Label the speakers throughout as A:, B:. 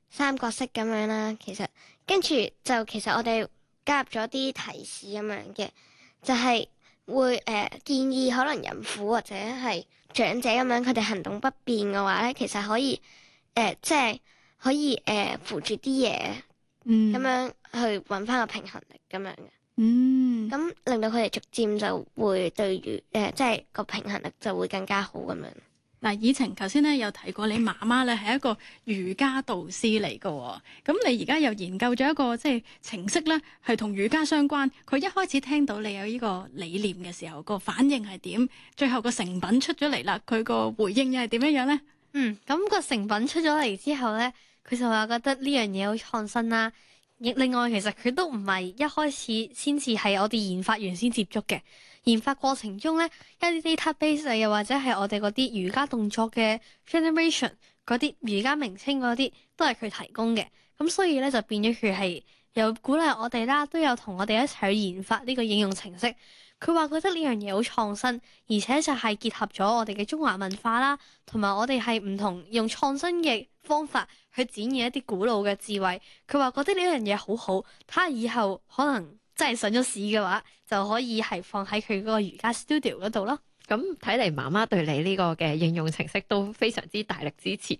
A: 三角式咁樣啦。其實跟住其實我哋加入咗啲提示咁樣嘅，就係會建議可能孕婦或者係長者咁樣，佢哋行動不便嘅話咧，其實可以即係可以扶住啲嘢咁樣去揾翻個平衡力咁樣嘅。咁令到佢哋逐漸就會對於即係個平衡力就會更加好咁樣。
B: 嗱，以晴頭先咧有提過你媽媽咧係一個瑜伽導師嚟嘅喎，咁你而家又研究咗一個即係程式咧，係同瑜伽相關。佢一開始聽到你有呢個理念嘅時候，個反應係點？最後個成品出咗嚟啦，佢個回應又係點樣樣咧？
C: 咁個成品出咗嚟之後咧，佢就話覺得呢樣嘢好創新啦。另外，其實佢都唔係一開始先至係我哋研發員先接觸嘅。研發過程中咧，一啲 database 又或者係我哋嗰啲瑜伽動作嘅 generation 嗰啲瑜伽名稱嗰啲，都係佢提供嘅。咁所以咧就變咗佢係有鼓勵我哋啦，都有同我哋一齊去研發呢個應用程式。佢話覺得呢樣嘢好創新，而且就係結合咗我哋嘅中華文化啦，同埋我哋係唔同用創新嘅方法去展現一啲古老嘅智慧。佢話覺得呢樣嘢好好，睇下以後可能真係上咗市嘅話，就可以係放喺佢嗰個瑜伽 studio 嗰度咯。
D: 咁睇嚟媽媽對你呢個嘅應用程式都非常之大力支持。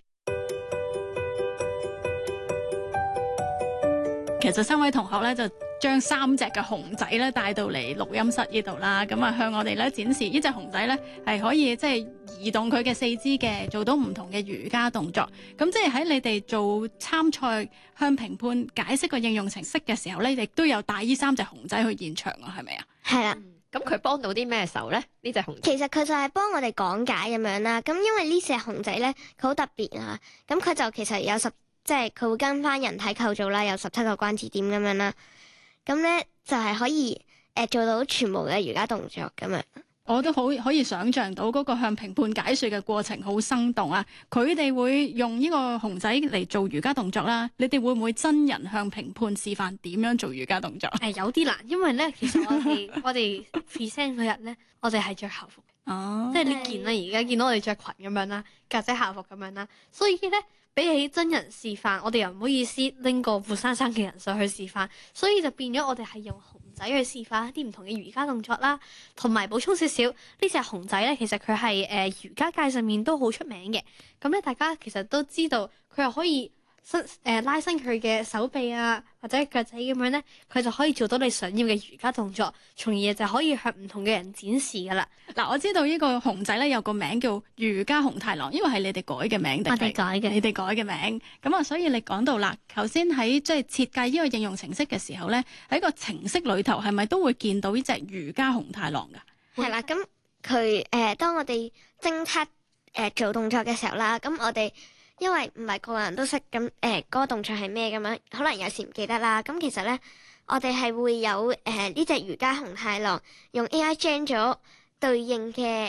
B: 其實三位同學咧就將3隻嘅熊仔咧帶到嚟錄音室呢度啦，咁啊向我哋咧展示呢隻熊仔咧係可以即係移動佢嘅四肢嘅，做到唔同嘅瑜伽動作。咁即係喺你哋做參賽向評判解釋個應用程式嘅時候咧，亦都有帶呢3隻熊仔去現場啊，係咪啊？
A: 係啦。
D: 咁佢幫到啲咩手咧？呢隻熊仔
A: 其實佢就係幫我哋講解咁樣啦。咁因為呢隻熊仔咧，佢好特別啊。咁佢就其實有即係佢會跟翻人體構造啦，有17個關節點咁樣啦。咁咧就係可以做到全部嘅瑜伽動作咁樣。
B: 我都好可以想像到嗰個向評判解說嘅過程好生動啊！佢哋會用呢個熊仔嚟做瑜伽動作啦，你哋會唔會真人向評判示範點樣做瑜伽動作？
C: 有啲難，因為咧其實我哋 present 嗰日咧，我哋係着校服，即係呢件啦。而家見到我哋着裙咁樣啦，格仔校服咁樣啦，所以咧比起真人示範，我哋又唔好意思拎個活生生嘅人上去示範，所以就變咗我哋係用熊仔去示範一啲唔同嘅瑜伽動作啦。同埋補充少少，呢隻熊仔咧，其實佢係瑜伽界上面都好出名嘅。咁咧，大家其實都知道佢又可以拉伸佢嘅手臂啊，或者腳仔咁樣咧，佢就可以做到你想要嘅瑜伽動作，從而就可以向唔同嘅人展示噶啦。
B: 嗱，我知道呢個熊仔咧有個名叫瑜伽熊太郎，因為係你哋改嘅名定
C: 我哋改嘅，
B: 你哋改嘅名。咁啊，所以你講到啦，頭先喺即係設計呢個應用程式嘅時候咧，喺個程式裏頭係咪都會見到呢隻瑜伽熊太郎噶？
A: 係啦，咁佢當我哋偵測做動作嘅時候啦，咁我哋因為唔係個個人都識咁嗰個動作係咩咁樣，可能有時唔記得啦。咁其實咧，我哋係會有呢隻瑜伽熊太郎用 AI gen 咗對應嘅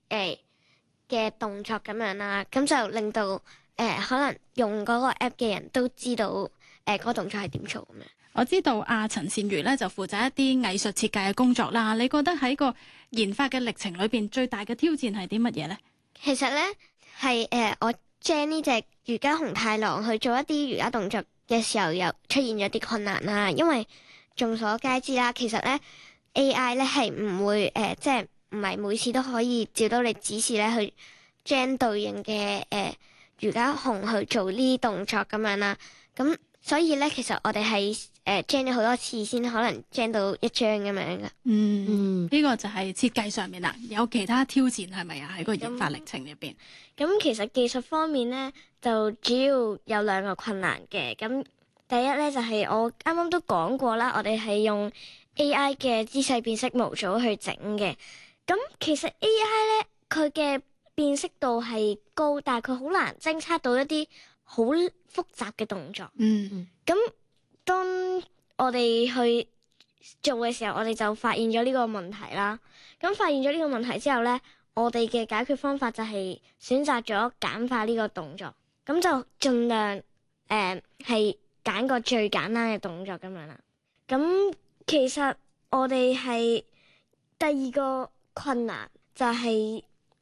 A: 動作咁樣啦，咁就令到可能用嗰個 app 嘅人都知道嗰個動作係點做咁樣。
B: 我知道阿陳善如咧就負責一啲藝術設計嘅工作啦。你覺得喺個研發嘅歷程裏邊最大嘅挑戰係啲乜嘢咧？
A: 其實咧係我將呢隻瑜伽熊太郎去做一啲瑜伽動作嘅時候，又出現咗啲困難啦。因為眾所皆知啦，其實咧 AI 咧係唔會即係唔係每次都可以照到你指示咧去將對應嘅瑜伽熊去做呢啲動作咁樣啦。咁所以咧，其實我哋係將咗好多次先可能將到一張咁樣噶。
B: 呢個就係設計上面啦。有其他挑戰係咪啊？喺個研發歷程入邊。
A: 咁其實技術方面咧，就主要有2個困難嘅。咁第一咧就係我啱啱都講過啦，我哋係用 AI 嘅姿勢辨識模組去整嘅。咁其實 AI 咧佢嘅辨識度係高，但係佢好難偵測到一啲好複雜嘅動作。咁當我哋去做嘅時候，我哋就發現咗呢個問題啦。咁發現咗呢個問題之後咧，我哋嘅解決方法就係選擇咗簡化呢個動作，咁就盡量係揀個最簡單嘅動作咁樣啦。咁其實我哋係第2個困難就係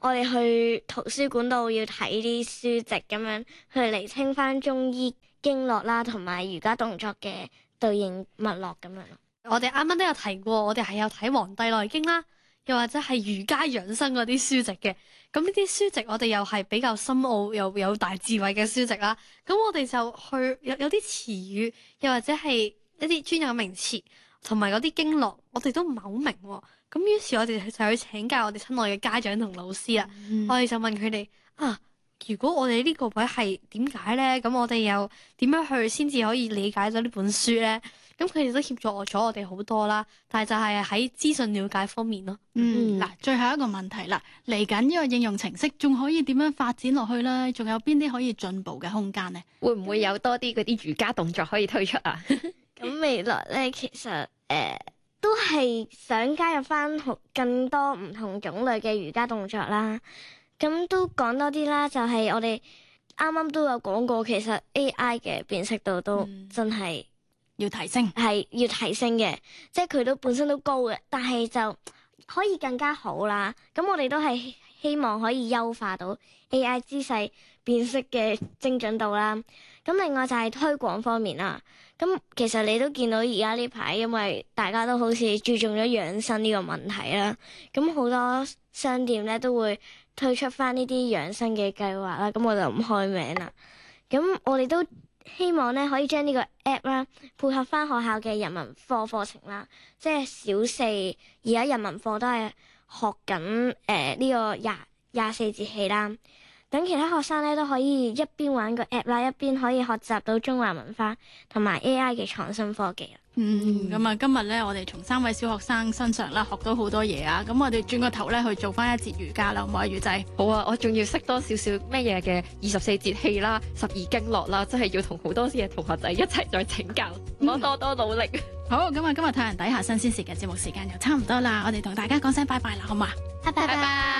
A: 我哋去圖書館度要睇啲書籍咁樣去釐清翻中醫經絡啦，同埋瑜伽動作嘅對應脈絡咁樣咯。
C: 我哋啱啱都有提過，我哋係有睇《黃帝內經》啦，又或者係瑜伽養生嗰啲書籍嘅。咁呢啲書籍我哋又係比較深奧又有大智慧嘅書籍啦。咁我哋就去有啲詞語，又或者係一啲專有名詞，同埋嗰啲經絡，我哋都唔係好明喎。咁於是我哋就去請教我哋親愛嘅家長同老師啦。我哋就問佢哋啊，如果我哋呢個位係點解咧？咁我哋又點樣去先至可以理解到呢本書咧？咁佢哋都協助咗我哋好多啦，但係就係喺資訊了解方面咯。
B: 嗱，最後一個問題啦，嚟緊呢個應用程式仲可以點樣發展落去咧？仲有邊啲可以進步嘅空間呢？
D: 會唔會有多啲嗰啲瑜伽動作可以推出啊？
A: 咁未來咧，其實都係想加入翻更多唔同種類嘅瑜伽動作啦。咁都講多啲啦，就係我哋啱啱都有講過，其實 AI 嘅辨識度都真係
B: 要提升，
A: 係要提升嘅，即係佢都本身都高嘅，但係就可以更加好啦。咁我哋都係希望可以優化到 AI 姿勢辨識嘅精準度啦。咁另外就係推廣方面啦。咁其實你都見到而家呢排，因為大家都好似注重咗養生呢個問題啦，咁好多商店咧都會推出翻呢啲養生嘅計劃啦。咁我就唔開名啦。咁我哋都希望咧可以將呢個 app 啦配合翻學校嘅人文課課程啦，即係小四而家人文課都係學緊呢個廿四節氣啦。等其他學生咧都可以一邊玩個 app 啦，一邊可以學習到中華文化同埋 AI 嘅創新科技啦。
B: 咁啊，今日咧我哋從3位小學生身上咧學到好多嘢啊！咁我哋轉個頭咧去做翻一節瑜伽啦，好唔好啊，魚仔？
D: 好啊，我仲要識多少少咩嘢嘅24節氣啦、12經絡啦，真係要同好多嘅同學仔一齊再請教，我多多努力。
B: 好，咁啊，今日太陽底下新鮮事嘅節目時間又差唔多啦，我哋同大家講聲拜拜啦，好嘛？
C: 拜拜。